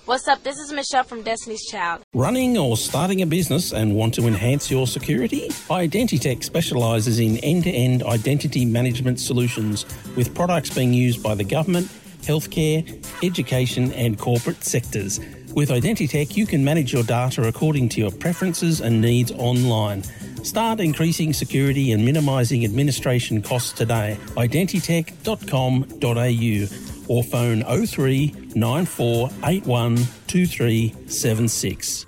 What's up? This is Michelle from Destiny's Child. Running or starting a business and want to enhance your security? Identitech specialises in end-to-end identity management solutions with products being used by the government, healthcare, education and corporate sectors. With Identitech, you can manage your data according to your preferences and needs online. Start increasing security and minimising administration costs today. Identitech.com.au or phone 03 9481 2376.